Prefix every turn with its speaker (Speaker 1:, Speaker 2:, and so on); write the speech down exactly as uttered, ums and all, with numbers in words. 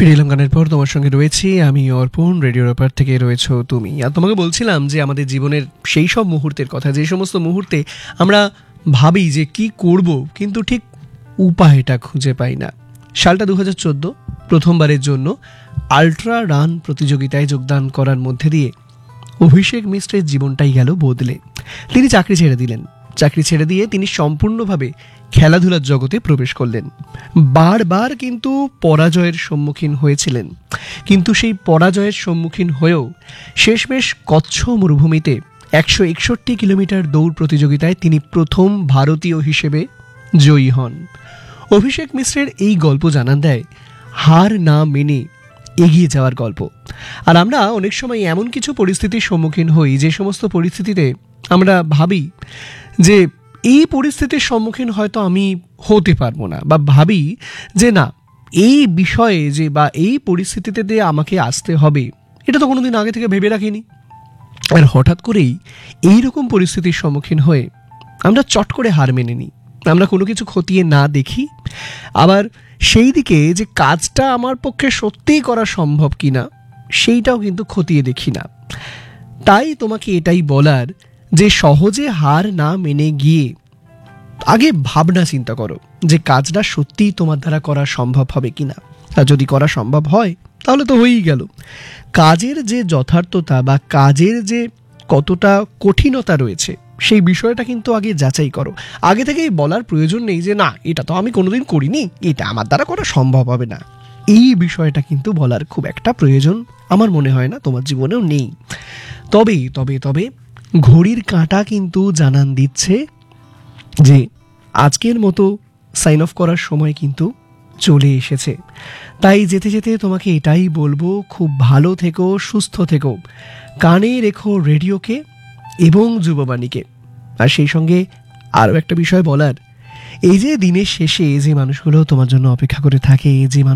Speaker 1: ফিরে এলাম গানের পর। তোমার সঙ্গে রয়েছি আমি অর্পণ, রেডিওর ওপার থেকে রয়েছো তুমি। আর তোমাকে বলছিলাম যে আমাদের জীবনের সেই সব মুহূর্তের কথা, যে সমস্ত মুহূর্তে আমরা ভাবি যে কি করব, কিন্তু ঠিক উপায়টা খুঁজে পাই না। সালটা দু হাজার চোদ্দো, প্রথমবারের জন্য আল্ট্রা রান প্রতিযোগিতায় যোগদান করার মধ্যে দিয়ে অভিষেক মিশ্রের জীবনটাই গেল বদলে। তিনি চাকরি ছেড়ে দিলেন। চাকরি ছেড়ে দিয়ে তিনি সম্পূর্ণভাবে খেলাধুলার জগতে প্রবেশ করলেন। বারবার কিন্তু পরাজয়ের সম্মুখীন হয়েছিলেন, কিন্তু সেই পরাজয়ের সম্মুখীন হয়েও শেষমেশ কচ্ছ মরুভূমিতে একশো একষট্টি কিলোমিটার দৌড় প্রতিযোগিতায় তিনি প্রথম ভারতীয় হিসেবে জয়ী হন। অভিষেক মিশ্রের এই গল্প জানান দেয় হার না মেনে এগিয়ে যাওয়ার গল্প। আর আমরা অনেক সময় এমন কিছু পরিস্থিতির সম্মুখীন হই, যে সমস্ত পরিস্থিতিতে আমরা ভাবি যে এই পরিস্থিতির সম্মুখীন হয়তো আমি হতে পারবো না, বা ভাবি যে না, এই বিষয়ে যে বা এই পরিস্থিতিতে দিয়ে আমাকে আসতে হবে, এটা তো কোনোদিন আগে থেকে ভেবে রাখিনি। আর হঠাৎ করেই এই রকম পরিস্থিতির সম্মুখীন হয়ে আমরা চট করে হার মেনে নিই। আমরা কোনো কিছু খতিয়ে না দেখি, আবার সেই দিকে যে কাজটা আমার পক্ষে সত্যিই করা সম্ভব কিনা সেইটাও কিন্তু খতিয়ে দেখি না। তাই তোমাকে এটাই বলার যে সহজে হার না মেনে গিয়ে আগে ভাবনা চিন্তা করো যে কাজটা সত্যিই তোমার দ্বারা করা সম্ভব হবে কিনা। আর যদি করা সম্ভব হয় তাহলে তো হয়েই গেল। কাজের যে যথার্থতা বা কাজের যে কতটা কঠিনতা রয়েছে সেই বিষয়টা কিন্তু আগে যাচাই করো। আগে থেকেই বলার প্রয়োজন নেই যে না, এটা তো আমি কোনোদিন করিনি, এটা আমার দ্বারা করা সম্ভব হবে না। এই বিষয়টা কিন্তু বলার খুব একটা প্রয়োজন আমার মনে হয় না তোমার জীবনেও নেই। তবে তবে তবে ঘড়ির কাঁটা কিন্তু জানান দিচ্ছে যে আজকের মতো সাইন অফ করার সময় কিন্তু চলে এসেছে। তাই যেতে যেতে তোমাকে এটাই বলবো, খুব ভালো থেকো, সুস্থ থেকো, কানে রেখো রেডিওকে এবং যুববাণীকে। আর সেই সঙ্গে আরও একটা বিষয় বলার, এই যে দিনের শেষে যে মানুষগুলো তোমার জন্য অপেক্ষা করে থাকে, যে